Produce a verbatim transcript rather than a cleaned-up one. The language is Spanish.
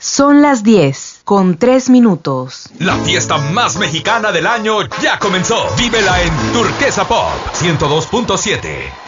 Son las diez, con tres minutos. La fiesta más mexicana del año ya comenzó. Vívela en Turquesa Pop ciento dos punto siete.